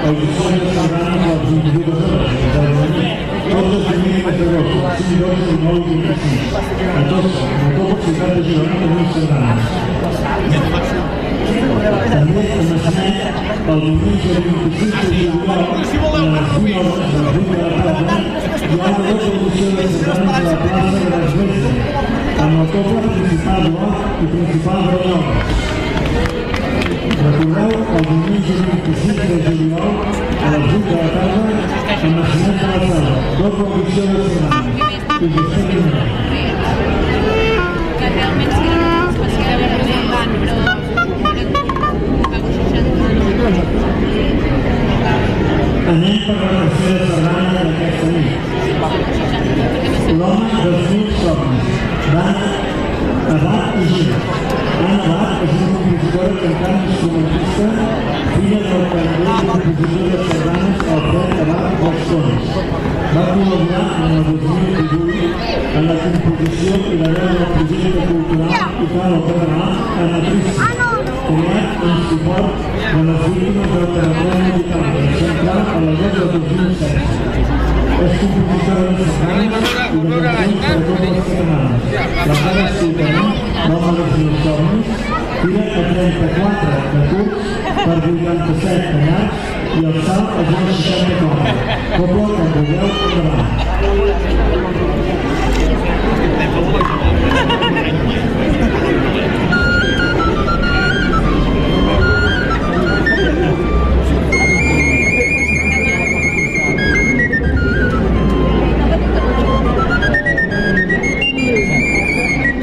audicions sardanes a les 22 hores, tots els dimecres d'agost, 5, 12, 19 i 25. A Tossa, motor per Ciutat de Girona, tenim sardanes. També a Maçanet, el diumenge 25 de juliol, a les 20 hores del 8 de la tarda, hi ha una doble audició de sardanes a la plaça de l'Església, amb el doble principal Bloc i principal Banyoles. Recordeu el diumenge 25 de juliol, a les 8 de la tarda, a Maçanet de la Sala, doble audició de sardanes. I vostè primer. Que realment sí, es queda representant, però anem per la tercera sardana d'aquesta nit. L'home dels mil somnis, d'Anna Abad i Gina. Anna Abad és una compositora, cantant i instrumentista, filla del cantador i compositor de sardanes Alfred Abad Barcelona. Va col·laborar en el 2018 en la composició i la veu del projecte cultural Italo-Català Anatrici, creat en suport de les víctimes del terratrèmol d'Itàlia, centrat a l'agost del 2016. És compositora de sardanes i de cançons per a totes les catalanes. La cara ciutadana, l'home dels meus somnis, tira a 34 de curts per 87 de llargs i el salt a 64. Cobla, quan vulgueu, endavant.